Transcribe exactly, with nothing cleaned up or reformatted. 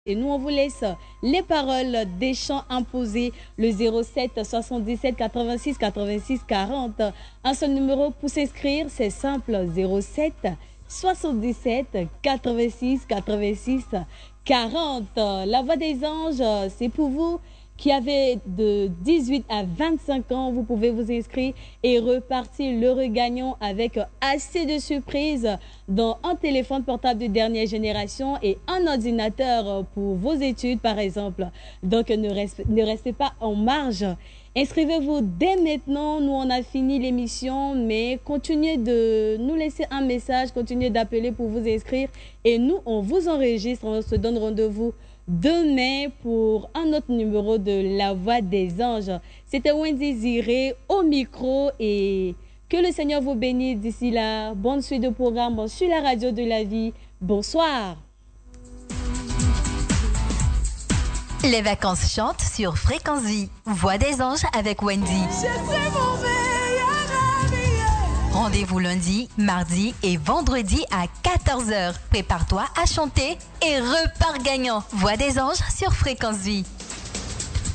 Et nous, on vous laisse les paroles des chants imposés, le zéro sept soixante-dix-sept quatre-vingt-six quatre-vingt-six quarante. Un seul numéro pour s'inscrire, c'est simple, zéro sept soixante-dix-sept quatre-vingt-six quatre-vingt-six quarante. La voix des anges, c'est pour vous qui avez de dix-huit à vingt-cinq ans. Vous pouvez vous inscrire et repartir le regagnant avec assez de surprises dans un téléphone portable de dernière génération et un ordinateur pour vos études, par exemple. Donc, ne restez, ne restez pas en marge. Inscrivez-vous dès maintenant. Nous, on a fini l'émission, mais continuez de nous laisser un message, continuez d'appeler pour vous inscrire. Et nous, on vous enregistre. On se donne rendez-vous demain pour un autre numéro de La Voix des Anges. C'était Wendy Ziré au micro et que le Seigneur vous bénisse d'ici là. Bonne suite de programme sur la radio de la vie. Bonsoir. Les vacances chantent sur Fréquence Vie. Voix des Anges avec Wendy. Rendez-vous lundi, mardi et vendredi à quatorze heures. Prépare-toi à chanter et repars gagnant. Voix des Anges sur Fréquence Vie.